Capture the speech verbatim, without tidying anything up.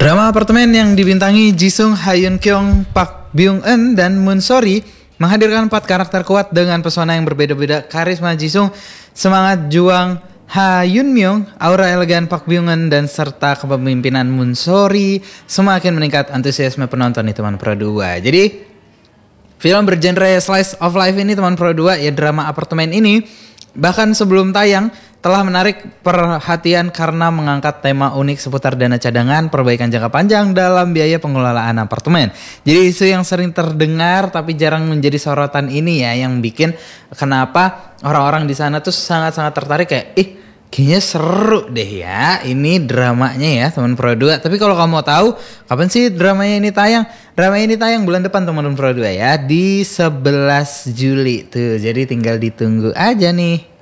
Drama apartemen yang dibintangi Jisung, Ha Yun Kyung, Park Byung Eun, dan Moon Sori menghadirkan empat karakter kuat dengan pesona yang berbeda-beda. Karisma Jisung, semangat juang Ha Yun Myung, aura elegan Park Byung Eun, dan serta kepemimpinan Moon Sori semakin meningkat antusiasme penonton di Teman Pro dua. Jadi film bergenre slice of life ini Teman Pro dua, ya drama apartemen ini bahkan sebelum tayang telah menarik perhatian karena mengangkat tema unik seputar dana cadangan, perbaikan jangka panjang dalam biaya pengelolaan apartemen. Jadi isu yang sering terdengar tapi jarang menjadi sorotan ini ya yang bikin kenapa orang-orang di sana tuh sangat-sangat tertarik kayak ih kayaknya seru deh ya ini dramanya ya Teman Pro dua. Tapi kalau kamu mau tahu kapan sih dramanya ini tayang? Drama ini tayang bulan depan Teman Pro dua ya, di sebelas Juli tuh. Jadi tinggal ditunggu aja nih.